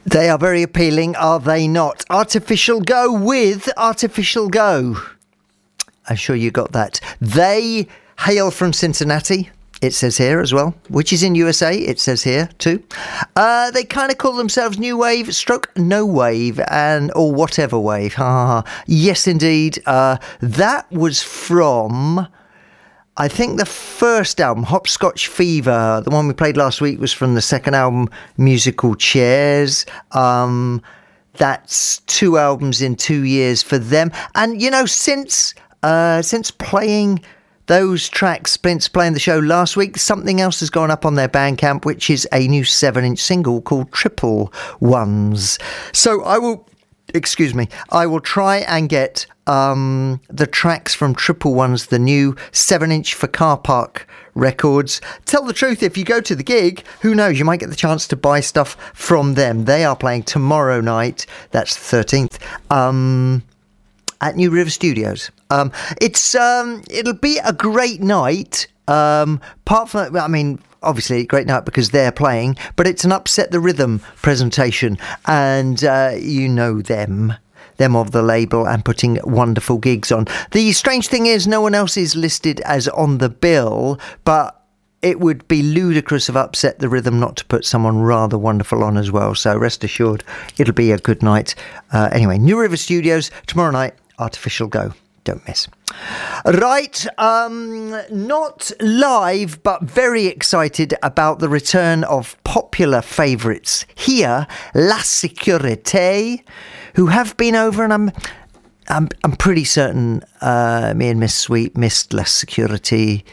They are very appealing, are they not? Artificial Go with Artificial Go. I'm sure you got that. They hail from Cincinnati, it says here as well, which is in USA, it says here too. They kind of call themselves New Wave stroke No Wave or whatever wave. Yes, indeed. That was from, I think, the first album, Hopscotch Fever. The one we played last week was from the second album, Musical Chairs. That's 2 albums in 2 years for them. And, you know, since playing those tracks, since playing the show last week, something else has gone up on their Bandcamp, which is a new 7-inch single called Triple Ones. So I will try and get the tracks from Triple Ones, the new 7-inch for Car Park Records. Tell the truth, if you go to the gig, who knows, you might get the chance to buy stuff from them. They are playing tomorrow night, that's the 13th, at New River Studios. It'll be a great night. Apart from, I mean, obviously a great night because they're playing, but it's an Upset the Rhythm presentation, and you know them of the label, and putting wonderful gigs on. The strange thing is, no one else is listed as on the bill, but it would be ludicrous of Upset the Rhythm not to put someone rather wonderful on as well. So rest assured, it'll be a good night. Anyway, New River Studios tomorrow night. Artificial Go. Don't miss. Right, not live, but very excited about the return of popular favourites here, La Sécurité, who have been over, and I'm pretty certain me and Miss Sweet missed La Sécurité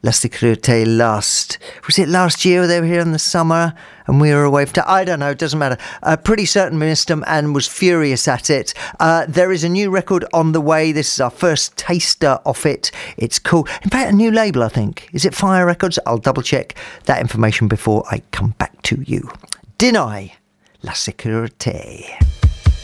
last year? They were here in the summer and we were away for I don't know, it doesn't matter. Pretty certain missed them and was furious at it. There is a new record on the way. This is our first taster of it. It's cool. In fact, a new label, I think. Is it Fire Records? I'll double check that information before I come back to you. Deny La Sécurité.